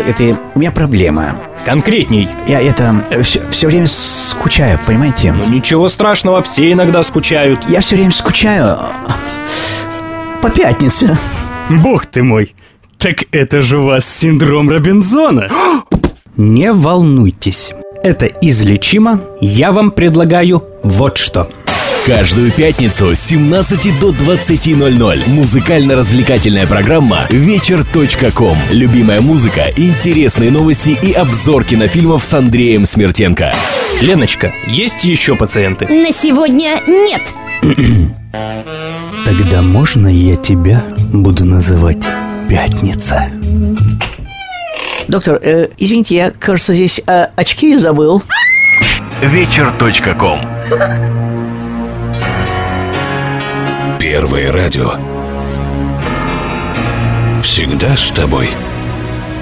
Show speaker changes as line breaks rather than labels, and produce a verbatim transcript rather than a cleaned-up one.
это у меня проблема.
Конкретней.
Я это все, все время скучаю, понимаете?
Ну ничего страшного, все иногда скучают.
Я все время скучаю по пятнице.
Бог ты мой, так это же у вас синдром Робинзона. Не волнуйтесь, это излечимо. Я вам предлагаю вот что.
Каждую пятницу с семнадцати до двадцати ноль-ноль музыкально-развлекательная программа вечер точка ком. Любимая музыка, интересные новости и обзор кинофильмов с Андреем Смертенко.
Леночка, есть еще пациенты?
На сегодня нет.
Тогда можно я тебя буду называть Пятница?
Доктор, э, извините, я, кажется, здесь э, очки забыл.
вечер точка ком. Первое радио. Всегда с тобой.